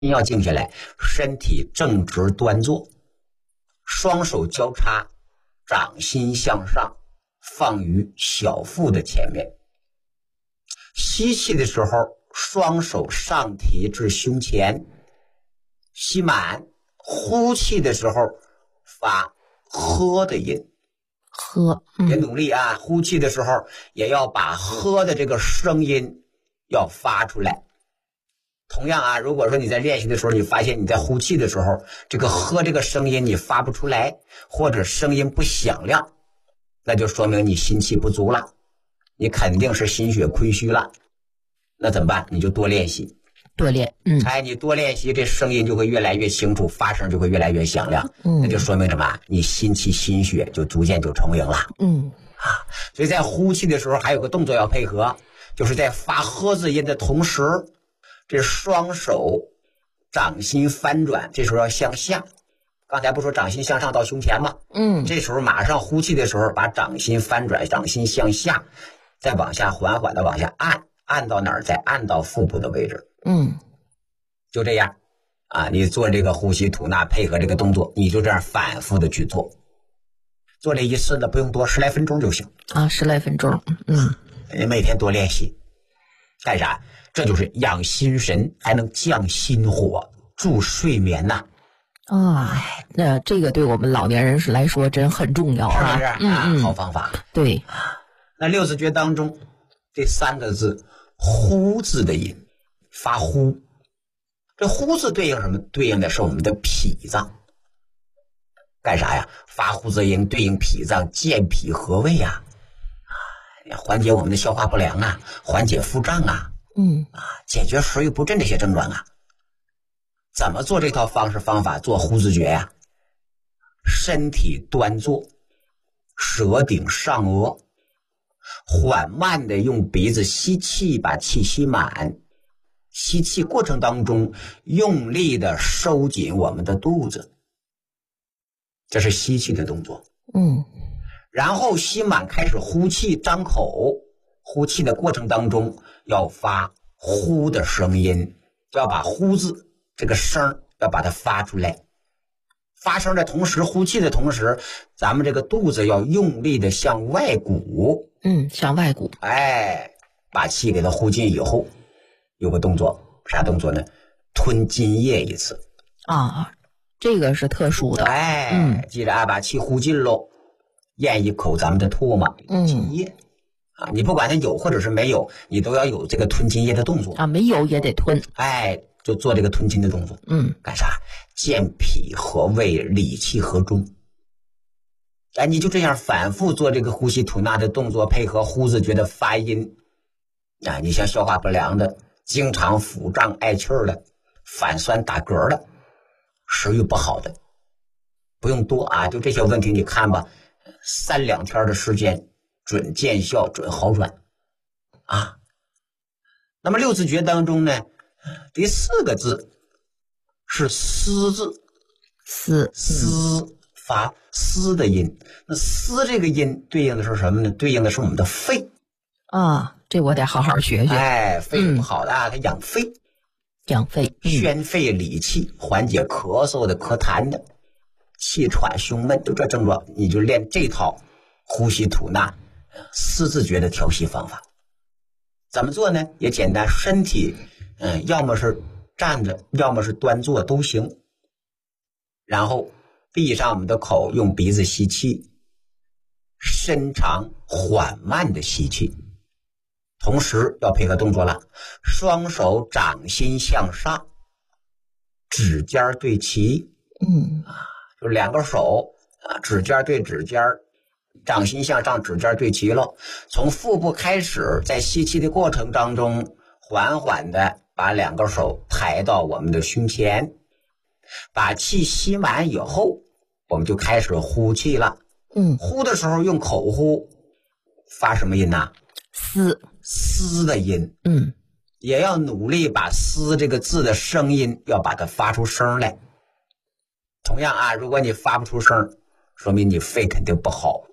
要静下来，身体正直端坐，双手交叉，掌心向上，放于小腹的前面。吸气的时候，双手上提至胸前，吸满。呼气的时候发呵的音， 呵， 别努力啊！呼气的时候也要把呵的这个声音要发出来。同样啊，如果说你在练习的时候，你发现你在呼气的时候，这个呵这个声音你发不出来，或者声音不响亮，那就说明你心气不足了，你肯定是心血亏虚了。那怎么办？你就多练习。 多练， 你多练习，这声音就会越来越清楚，发声就会越来越响亮。那就说明什么？你心气心血就逐渐就充盈了。所以在呼气的时候还有个动作要配合，就是在发呵字音的同时，这双手掌心翻转，这时候要向下。刚才不说掌心向上到胸前吗？这时候马上呼气的时候，把掌心翻转，掌心向下，再往下缓缓的往下按到哪儿？再按到腹部的位置。就这样啊，你做这个呼吸吐纳配合这个动作，你就这样反复的去做，做这一次呢不用多，10来分钟就行啊，10来分钟。 你每天多练习，干啥？这就是养心神，还能降心火，助睡眠呐。 那这个对我们老年人来说真很重要啊， 是不是？好方法。 对。 那六字诀当中这3个字呼字的音，发呼。这呼字对应什么？对应的是我们的脾脏。干啥呀？发呼字音对应脾脏，健脾和胃啊，缓解我们的消化不良啊，缓解腹胀啊，解决食欲不振这些症状啊。怎么做这套方式方法做呼字诀呀？身体端坐，舌顶上颚，缓慢的用鼻子吸气，把气吸满。吸气过程当中用力的收紧我们的肚子，这是吸气的动作。然后吸满开始呼气，张口。呼气的过程当中要发呼的声音，要把呼字这个声要把它发出来。发声的同时，呼气的同时，咱们这个肚子要用力的向外鼓。 向外鼓。 把气给它呼进以后，有个动作，啥动作呢？吞津液一次。 这个是特殊的。 记着把气呼进喽，咽一口咱们的唾沫，津液。你不管它有或者是没有，你都要有这个吞津液的动作。 没有也得吞。 就做这个吞津的动作。干啥？健脾和胃，理气和中。你就这样反复做这个呼吸吐纳的动作，配合呼字诀的发音。你像消化不良的，经常腹胀爱气儿的，反酸打嗝的，食欲不好的，不用多就这些问题你看吧，3、2天的时间准见效，准好转那么六字诀当中呢，第4个字是思字。思发思的音。那思这个音对应的是什么呢？对应的是我们的肺这我得好好学学。 肺不好的它养肺，宣肺理气，缓解咳嗽的、咳痰的、气喘胸闷，就这症状，你就练这套呼吸吐纳思字诀的调息方法。怎么做呢？也简单，身体要么是站着，要么是端坐都行。然后闭上我们的口，用鼻子吸气，深长缓慢的吸气。同时要配合动作了，双手掌心向上，指尖对齐。就2个手指尖对指尖，掌心向上，指尖对齐了。从腹部开始，在吸气的过程当中，缓缓的把2个手抬到我们的胸前。把气吸满以后，我们就开始呼气了。呼的时候用口呼，发什么音呢？思的音。也要努力把思这个字的声音要把它发出声来。同样如果你发不出声，说明你肺肯定不好。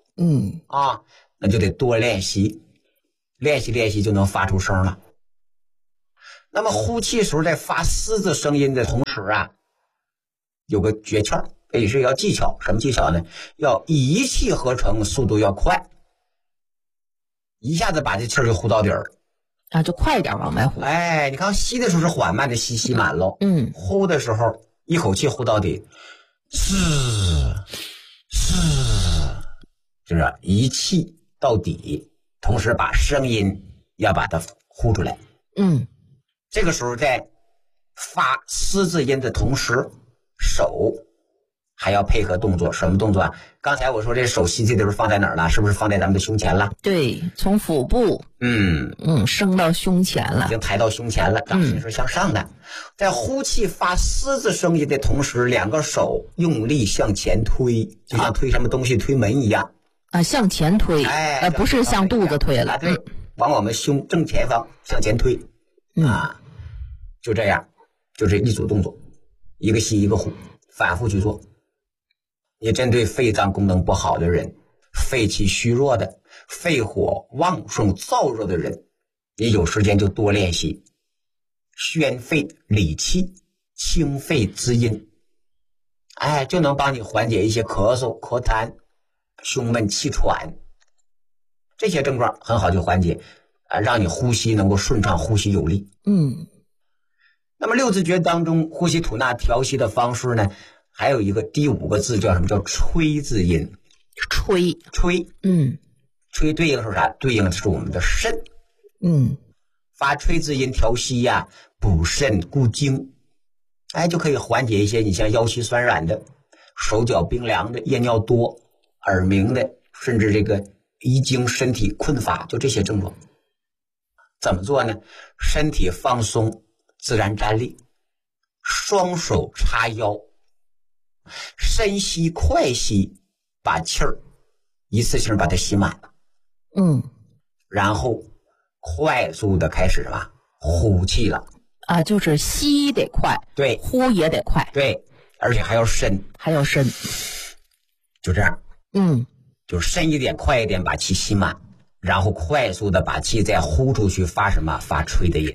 那就得多练习，练习就能发出声了。 那么呼气时候在发嘶字声音的同时啊，有个诀窍，也是要技巧。什么技巧呢？要一气呵成，速度要快，一下子把这气儿就呼到底儿啊，就快一点往外呼。 哎，你看吸的时候是缓慢的吸满喽，呼的时候一口气呼到底，就是一气到底，同时把声音要把它呼出来。这个时候在发嘶字音的同时，手还要配合动作。什么动作啊？刚才我说这手吸气的时候放在哪儿了？是不是放在咱们的胸前了？ 对，从腹部升到胸前了， 已经抬到胸前了，掌心是向上的。在呼气发嘶字声音的同时，两个手用力向前推，就像推什么东西推门一样啊，向前推，不是向肚子推了， 对，往我们胸正前方向前推啊，就这样，就这一组动作，一个吸一个呼，反复去做。你针对肺脏功能不好的人，肺气虚弱的，肺火旺盛燥热的人，你有时间就多练习宣肺理气，清肺滋阴，就能帮你缓解一些咳嗽咳痰、胸闷气喘这些症状，很好就缓解让你呼吸能够顺畅，呼吸有力。那么六字诀当中呼吸吐纳调息的方式呢，还有一个第5个字叫什么？叫吹字音。吹吹对应是啥？对应的是我们的肾。发吹字音调息呀，补肾固精，就可以缓解一些你像腰膝酸软的、手脚冰凉的、夜尿多、耳鸣的，甚至这个遗精身体困乏，就这些症状。怎么做呢？身体放松，自然站立，双手叉腰，深吸快吸，把气儿一次性把它吸满，然后快速的开始什么呼气了啊，就是吸得快， 对， 呼也得快， 对，而且还要深，就这样，就深一点快一点把气吸满，然后快速的把气再呼出去，发什么？发吹的音，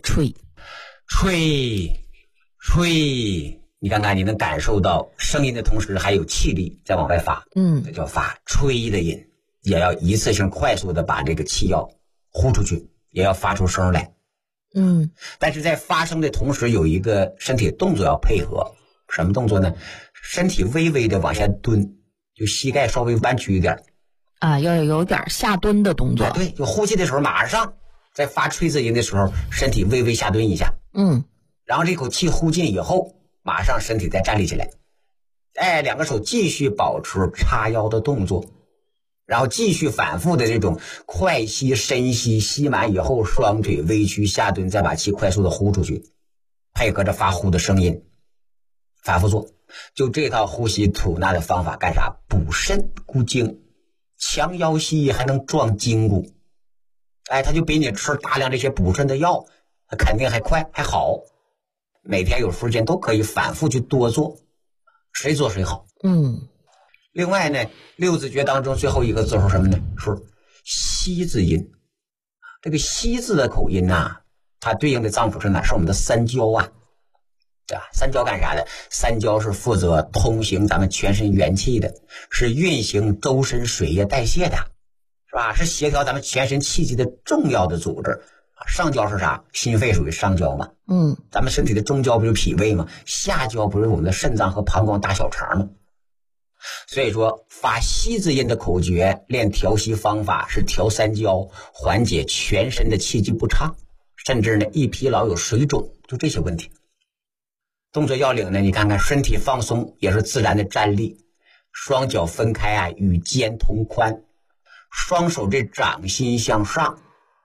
吹，你看看你能感受到声音的同时还有气力在往外发，这叫发吹的音，也要一次性快速的把这个气要呼出去，也要发出声来。但是在发声的同时有一个身体动作要配合，什么动作呢？身体微微的往下蹲，就膝盖稍微弯曲一点啊，要有点下蹲的动作。 对，就呼气的时候马上在发吹字音的时候身体微微下蹲一下，然后这口气呼进以后马上身体再站立起来，两个手继续保持叉腰的动作，然后继续反复的这种快吸深吸，吸满以后双腿微屈下蹲，再把气快速的呼出去，配合着发呼的声音反复做。就这套呼吸吐纳的方法干啥？补肾固精，强腰膝，还能壮筋骨。它就比你吃大量这些补肾的药肯定还快还好。每天有时间都可以反复去多做，谁做谁好。另外呢，六字诀当中最后一个字是什么呢？是吸字音。这个吸字的口音它对应的脏腑是哪？是我们的三焦啊。对吧？三焦干啥的？三焦是负责通行咱们全身元气的，是运行周身水液代谢的，是吧？是协调咱们全身气机的重要的组织。上焦是啥？心肺属于上焦嘛。咱们身体的中焦不是脾胃嘛，下焦不是我们的肾脏和膀胱大小肠吗？所以说发吸字音的口诀练调息方法是调三焦，缓解全身的气机不畅，甚至呢易疲劳有水肿，就这些问题。动作要领呢，你看看身体放松也是自然的站立，双脚分开与肩同宽，双手这掌心向上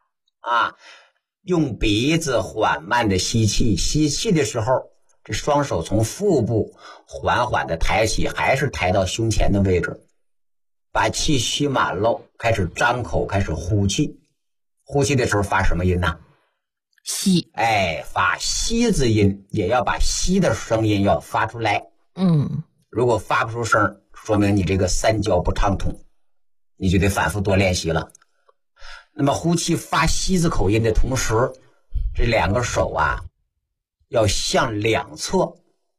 用鼻子缓慢的吸气，吸气的时候这双手从腹部缓缓的抬起，还是抬到胸前的位置，把气吸满喽，开始张口开始呼气。呼气的时候发什么音呢？ 吸， 发吸字音，也要把吸的声音要发出来。如果发不出声，说明你这个三焦不畅通，你就得反复多练习了。那么呼气发吸字口音的同时，这两个手要向两侧